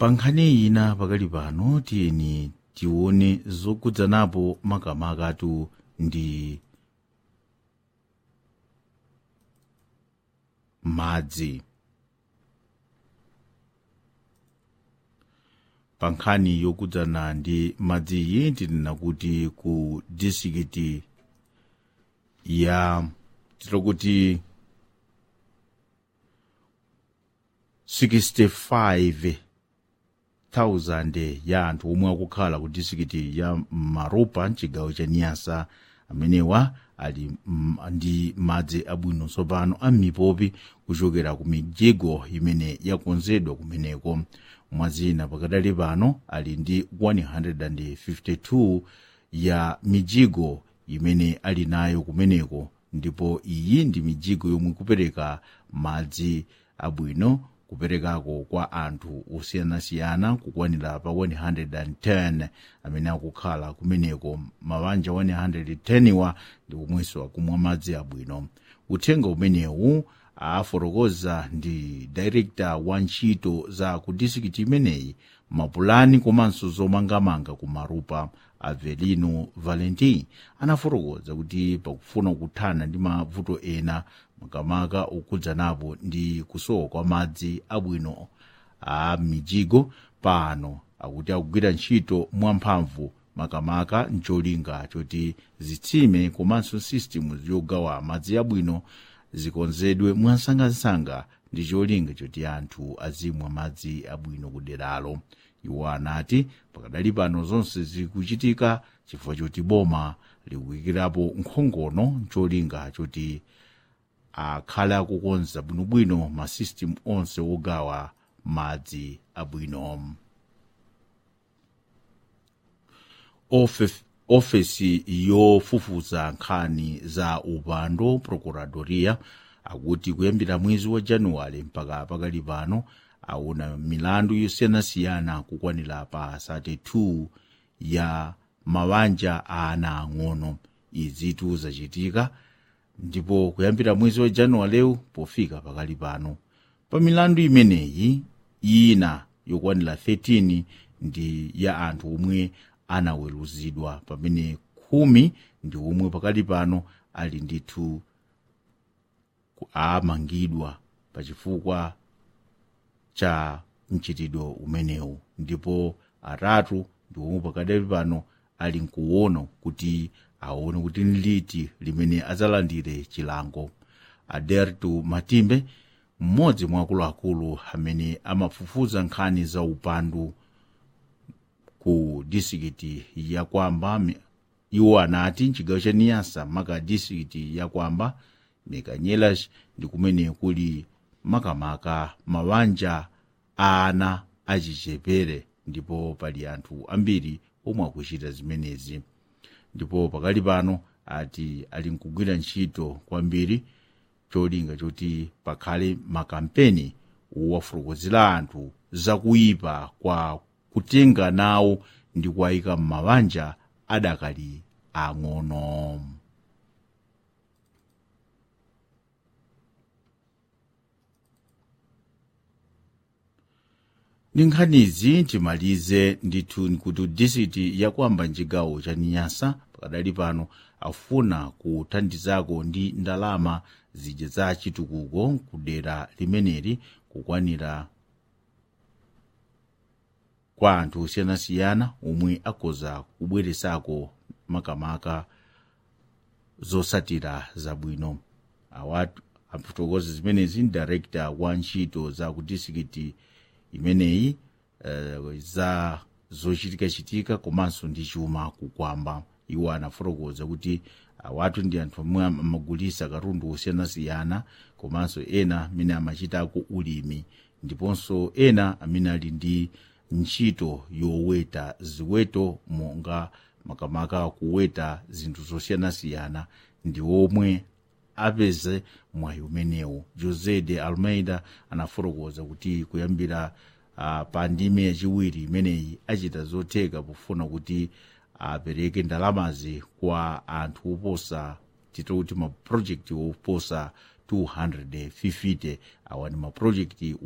pankhani ina pakali pano tiyeni tione zokudzanapo makamakatu ndi madzi. pankhani yokudzana ndi madziyi tinena kuti ku distrikiti ya titokuti 65,000 ya anthu omwe akukhala ku distrikiti ya Maropa mchigawo cha Niassa amenewa ali ndi madzi abwino tsopano ammipopi kuchokera ku mijigo imene yakonzedwa kumeneko. mwazina pakadali pano ali ndi 152 ya mijigo imene ali nayo kumeneko, ndipo iyi ndi mijigo yomwe kupereka madzi abwino kuperekako kwa anthu osiyanasiyana kukwanira pa 110 amene akukhala kumeneko. mabanja 110 wa ndi omwenso akumwa madzi abwino. uthenga umenewu afotokoza ndi director wa ntchito za ku district imeneyi, mapulani komanso zomangamanga ku Maropa, Avelino Valentin anafotokoza kuti pakufuna kuthana ndi mavuto ena makamaka okudzanapo ndi kusowa kwa madzi abwino a mijigo, pano akuti akugwira ntchito mwamphamvu makamaka ncholinga choti zitsime komanso system yogawa madzi abwino zikonzedwe mwansangasanga ndi cholinga choti anthu azimwa madzi abwino kuderalo. iwo anati pakadali pano zonse zikuchitika chifukwa choti boma likuyikirapo nkhongono ncholinga choti akhale akukonza bwinobwino masystem onse wogawa madzi abwino. ofesi yofufuza nkhani za upando procuradoria akuti kuyambira mwezi wa Januwale mpaka pakali pano aona milandu yosiyanasiyana kukwanira pa 32 ya mabanja ana ang'ono. izitu zachitika ndipo kuyambira mwezi wa Januwale pofika pakali pano pa milandu imeneyi ina yokwanira 13 ndi ya anthu omwe anaweruzidwa, pamene 10 ndi omwe pakali pano ali ndithu amangidwa pachifukwa cha mchitidwe umenewu, ndipo 3 ndi omwe pakadali pano ali nkuona kuti aone kuti nliti limene adzalandire chilango. Adertu Matimbe, mmodzi mwa akuluakulu amene amafufuza nkhani za upandu ku distrikiti ya Kwamba, iwo anati mchigawo cha Niassa maka distrikiti ya Kwamba Mekanyelas ndi kumene kuli makamaka mabanja ana achichepere, ndipo pali anthu ambiri omwe akuchita zimenezi. ndipo pakali pano ati ali nkugwira ntchito kwambiri cholinga choti pakhale makampeni owafotokozera anthu zakuyipa kwa kutenga nawo ndi kuwayika m'mabanja adakali ang'ono. ndi nkhanizi timalize ndithu kuti distrikiti ya Kwamba mchigawo cha Niassa pakadali pano afuna kuthandizako ndi ndalama zija za chitukuko kudera limeneli kukwanira kwa anthu osiyanasiyana omwe akoza kubweresako makamaka zosatira zabwino. awatu afotokoza zimenezi director wa ntchito za ku distrikiti imeneyi za zochitika komanso ndi chuma ku Kwamba. iwo anafotokoza kuti awatu ndi anthu omwe amagulisa katundu osiyanasiyana komanso ena amene amachitako ulimi, ndiponso ena amene ali ndi ntchito yoweta ziweto monga makamaka kuweta zinthu zosiyanasiyana, ndi omwe apeze mwayi umenewu. José de Almeida anafotokoza kuti kuyambira pa ndime yachiwiri imeneyi achita zotheka pofuna kuti apereke ndalamazi kwa anthu oposa titoti maprojekti oposa 250. awa ndi maprojekti